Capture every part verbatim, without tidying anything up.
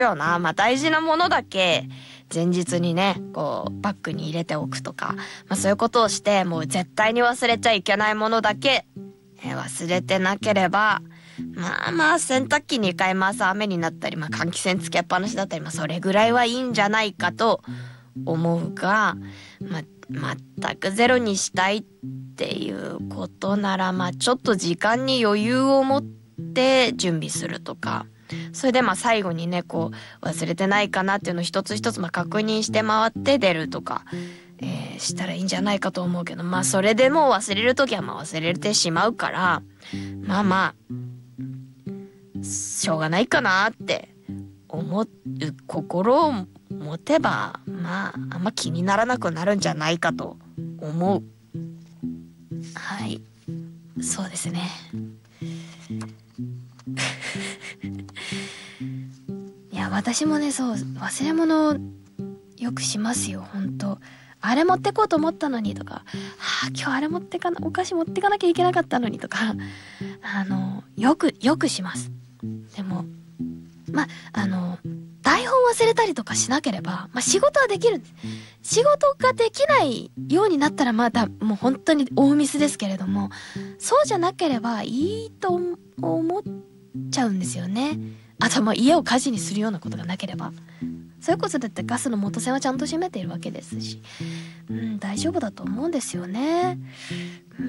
よな。まあ大事なものだけ前日にね、こうバッグに入れておくとか、まあそういうことをして、もう絶対に忘れちゃいけないものだけ、えー忘れてなければ、まあまあ洗濯機にかい回す雨になったり、まあ換気扇つけっぱなしだったり、まあそれぐらいはいいんじゃないかと思うが、まあ全くゼロにしたいっていうことなら、まあちょっと時間に余裕を持って準備するとか、それでまあ最後にね、こう忘れてないかなっていうのを一つ一つまあ確認して回って出るとか、えーしたらいいんじゃないかと思うけど、まあそれでもう忘れるときはまあ忘れてしまうから、まあまあしょうがないかなって思う心を持てば、まああんま気にならなくなるんじゃないかと思う。はい、そうですね。いや私もね、そう忘れ物よくしますよ。本当あれ持ってこうと思ったのにとか、はあ今日あれ持ってかな、お菓子持ってかなきゃいけなかったのにとか、あのよくよくします。でもまああの台本忘れたりとかしなければ、まあ、仕事はできるんです。仕事ができないようになったらまだもう本当に大ミスですけれども、そうじゃなければいいと思っちゃうんですよね。あとまあ家を火事にするようなことがなければ、それこそだってガスの元栓はちゃんと閉めているわけですし、うん、大丈夫だと思うんですよね。うん、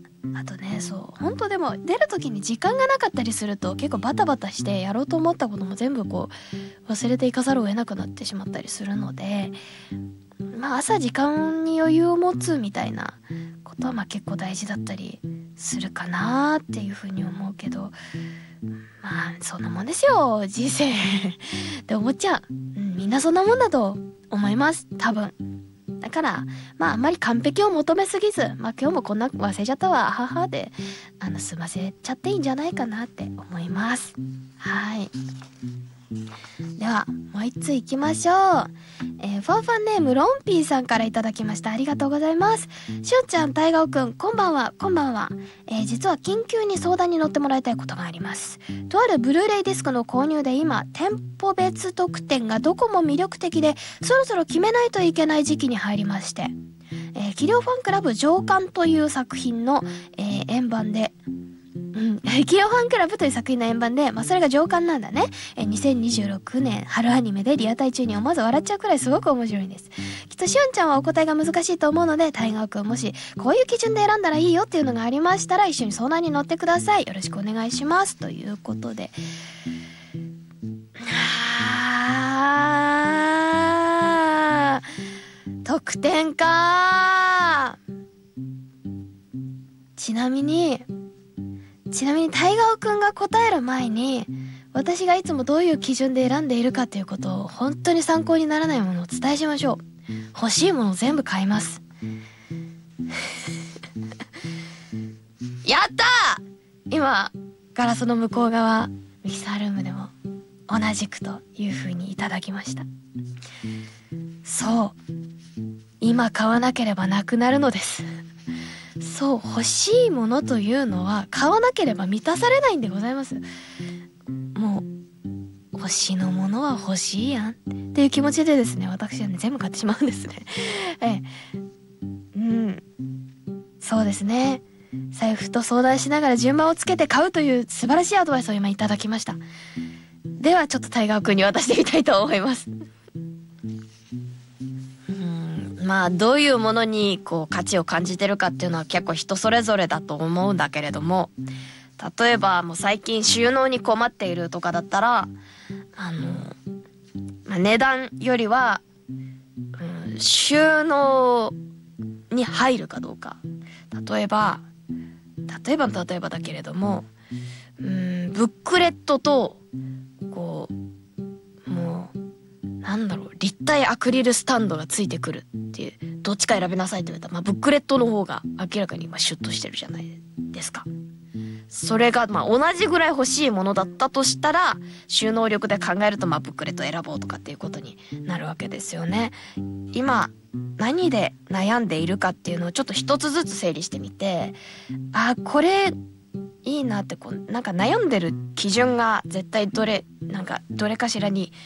あとね、そう本当でも出る時に時間がなかったりすると結構バタバタしてやろうと思ったことも全部こう忘れていかざるを得なくなってしまったりするので、まあ朝時間に余裕を持つみたいなことはまあ結構大事だったりするかなっていうふうに思うけど、まあそんなもんですよ人生って思っちゃう、うん、みんなそんなもんだと思います多分。だからまああんまり完璧を求めすぎず、まあ今日もこんな忘れちゃったわははであの済ませちゃっていいんじゃないかなって思います。はい、ではもう一ついきましょう。えー、ファンファンネームロンピーさんからいただきました。ありがとうございます。しゅんちゃん、たいがおくん、こんばんは。こんばんは。えー、実は緊急に相談に乗ってもらいたいことがあります。とあるブルーレイディスクの購入で今店舗別特典がどこも魅力的で、そろそろ決めないといけない時期に入りまして、えー、キリオファンクラブ上巻という作品の、えー、円盤でうん、キリオファンクラブという作品の円盤で、まあ、それが上巻なんだね。えにせんにじゅうろくねん春アニメでリアタイ中に思わず笑っちゃうくらいすごく面白いんです。きっとしおんちゃんはお答えが難しいと思うので、タイガーくんもしこういう基準で選んだらいいよっていうのがありましたら、一緒に相談に乗ってください。よろしくお願いしますということで、あー得点かー。ちなみにちなみにタイガオくんが答える前に、私がいつもどういう基準で選んでいるかということを本当に参考にならないものをお伝えしましょう。欲しいものを全部買いますやったー。今ガラスの向こう側ミキサールームでも同じくという風にいただきました。そう、今買わなければなくなるのですそう、欲しいものというのは買わなければ満たされないんでございます。もう欲しいのものは欲しいやんっていう気持ちでですね、私はね全部買ってしまうんですねええ、うん、そうですね。財布と相談しながら順番をつけて買うという素晴らしいアドバイスを今いただきました。ではちょっとタイガーくんに渡してみたいと思いますまあどういうものにこう価値を感じてるかっていうのは結構人それぞれだと思うんだけれども、例えばもう最近収納に困っているとかだったら、あの、まあ、値段よりは、うん、収納に入るかどうか。例えば例えば例えばだけれども、うん、ブックレットとこうもうなんだろう、立体アクリルスタンドがついてくるっていう、どっちか選べなさいって言われたら、まあ、ブックレットの方が明らかに今シュッとしてるじゃないですか。それがまあ同じぐらい欲しいものだったとしたら、収納力で考えるとまあブックレット選ぼうとかっていうことになるわけですよね。今何で悩んでいるかっていうのをちょっと一つずつ整理してみて、あ、これいいなって、こうなんか悩んでる基準が絶対どれなんかどれかしらに